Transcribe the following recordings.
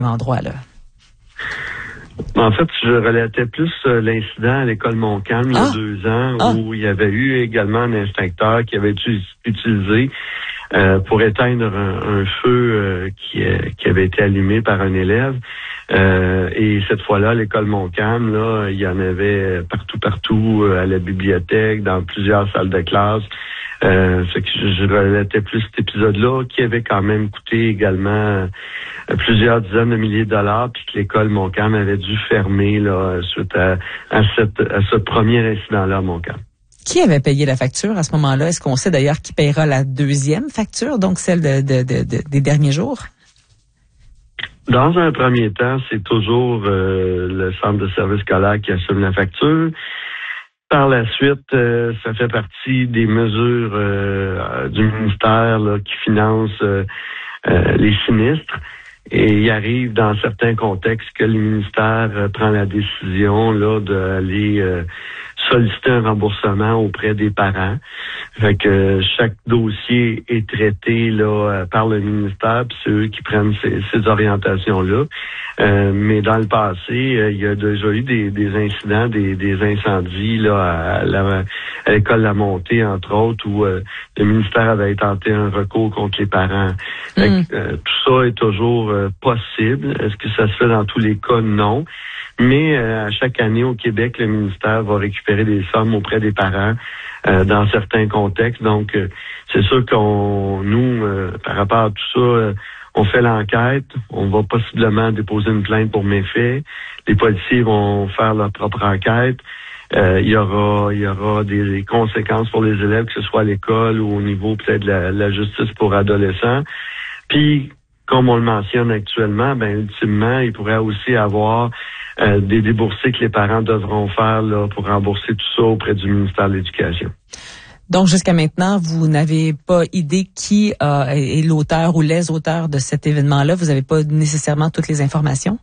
endroit, là? En fait, je relatais plus l'incident à l'école Montcalm il y a 2 ans où il y avait eu également un inspecteur qui avait été utilisé pour éteindre un feu qui avait été allumé par un élève. Et cette fois-là, à l'école Montcalm, là, il y en avait partout, à la bibliothèque, dans plusieurs salles de classe. C'est que je relatais plus cet épisode-là, qui avait quand même coûté également plusieurs dizaines de milliers de dollars, puis que l'école Montcalm avait dû fermer là suite à ce premier incident-là à Montcalm. Qui avait payé la facture à ce moment-là? Est-ce qu'on sait d'ailleurs qui paiera la deuxième facture, donc celle des derniers jours? Dans un premier temps, c'est toujours le centre de service scolaire qui assume la facture. Par la suite, ça fait partie des mesures du ministère là, qui finance les sinistres. Et il arrive dans certains contextes que le ministère prend la décision là d'aller solliciter un remboursement auprès des parents. Fait que chaque dossier est traité là par le ministère, puis c'est eux qui prennent ces orientations-là. Mais dans le passé, il y a déjà eu des incidents, des incendies là à l'école La Montée, entre autres, où le ministère avait tenté un recours contre les parents. Fait que, tout ça est toujours possible. Est-ce que ça se fait dans tous les cas? Non. Mais à chaque année au Québec, le ministère va récupérer des sommes auprès des parents dans certains contextes. Donc, c'est sûr nous, par rapport à tout ça, on fait l'enquête. On va possiblement déposer une plainte pour méfait. Les policiers vont faire leur propre enquête. Il y aura des conséquences pour les élèves, que ce soit à l'école ou au niveau peut-être de la justice pour adolescents. Puis, comme on le mentionne actuellement, ultimement, il pourrait aussi avoir des déboursés que les parents devront faire là, pour rembourser tout ça auprès du ministère de l'Éducation. Donc, jusqu'à maintenant, vous n'avez pas idée qui est l'auteur ou les auteurs de cet événement-là? Vous n'avez pas nécessairement toutes les informations?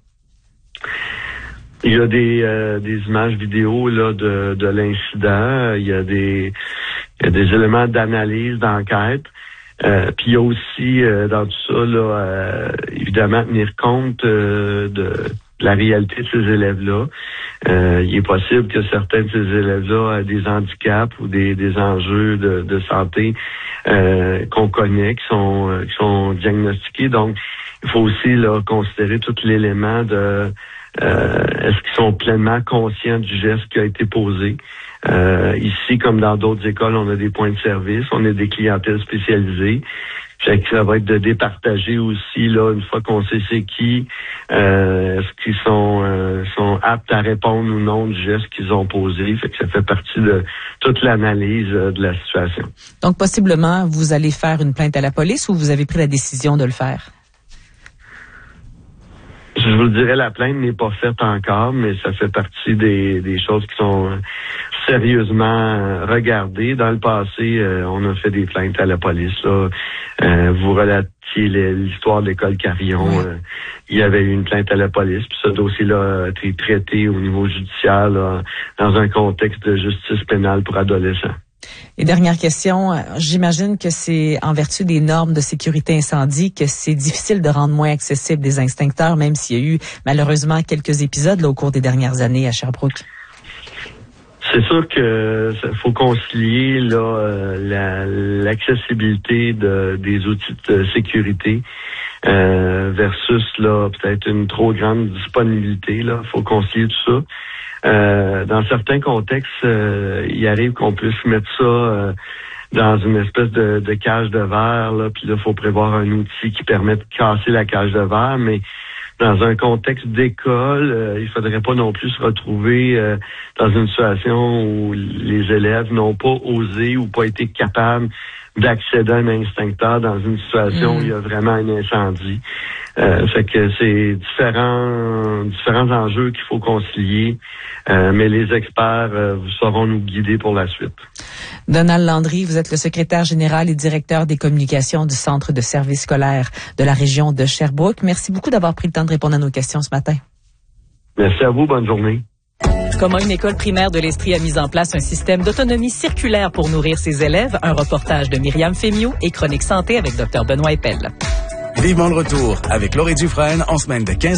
Il y a des images vidéo là de l'incident. Il y a des éléments d'analyse, d'enquête. Puis il y a aussi dans tout ça là, évidemment tenir compte de la réalité de ces élèves-là. Il est possible que certains de ces élèves-là aient des handicaps ou des enjeux de santé qu'on connaît, qui sont diagnostiqués. Donc, il faut aussi là considérer tout l'élément de est-ce qu'ils sont pleinement conscients du geste qui a été posé. Ici, comme dans d'autres écoles, on a des points de service, on a des clientèles spécialisées. Fait que ça va être de départager aussi, là, une fois qu'on sait c'est qui, est-ce qu'ils sont aptes à répondre ou non du geste qu'ils ont posé. Fait que ça fait partie de toute l'analyse de la situation. Donc, possiblement, vous allez faire une plainte à la police ou vous avez pris la décision de le faire? Je vous le dirais, la plainte n'est pas faite encore, mais ça fait partie des choses qui sont sérieusement regardées. Dans le passé, on a fait des plaintes à la police. Là. Vous relatiez l'histoire de l'école Carillon. Il y avait eu une plainte à la police, puis ce dossier-là a été traité au niveau judiciaire là, dans un contexte de justice pénale pour adolescents. Et dernière question, j'imagine que c'est en vertu des normes de sécurité incendie que c'est difficile de rendre moins accessible des extincteurs, même s'il y a eu malheureusement quelques épisodes là, au cours des dernières années à Sherbrooke. C'est sûr que faut concilier là l'accessibilité des outils de sécurité versus là peut-être une trop grande disponibilité. Là, faut concilier tout ça. Dans certains contextes, il arrive qu'on puisse mettre ça dans une espèce de cage de verre, là, puis là, il faut prévoir un outil qui permet de casser la cage de verre, mais dans un contexte d'école, il faudrait pas non plus se retrouver dans une situation où les élèves n'ont pas osé ou pas été capables d'accéder à un extincteur dans une situation où il y a vraiment un incendie. Fait que c'est différents enjeux qu'il faut concilier, mais les experts sauront nous guider pour la suite. Donald Landry, vous êtes le secrétaire général et directeur des communications du Centre de services scolaires de la région de Sherbrooke. Merci beaucoup d'avoir pris le temps de répondre à nos questions ce matin. Merci à vous, bonne journée. Comment une école primaire de l'Estrie a mis en place un système d'autonomie circulaire pour nourrir ses élèves, un reportage de Myriam Fémiot et Chronique Santé avec Dr Benoît Eppel. Vivement le retour avec Laurie Dufresne en semaine de 15